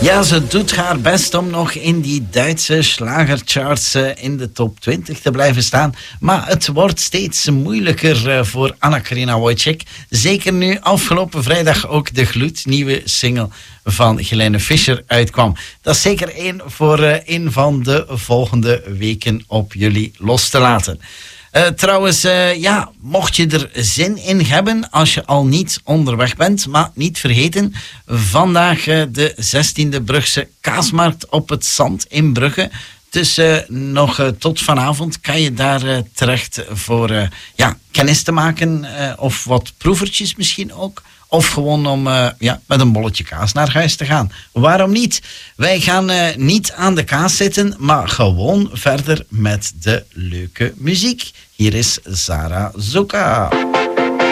Ja, ze doet haar best om nog in die Duitse slagercharts in de top 20 te blijven staan. Maar het wordt steeds moeilijker voor Anna-Karina Wojcik. Zeker nu afgelopen vrijdag ook de gloednieuwe single van Helene Fischer uitkwam. Dat is zeker één voor een van de volgende weken op jullie los te laten. Trouwens, mocht je er zin in hebben als je al niet onderweg bent, maar niet vergeten, vandaag de 16e Brugse Kaasmarkt op het Zand in Brugge. Dus nog tot vanavond kan je daar terecht voor kennis te maken of wat proevertjes misschien ook. Of gewoon om met een bolletje kaas naar huis te gaan. Waarom niet? Wij gaan niet aan de kaas zitten, maar gewoon verder met de leuke muziek. Hier is Sarah Zucca.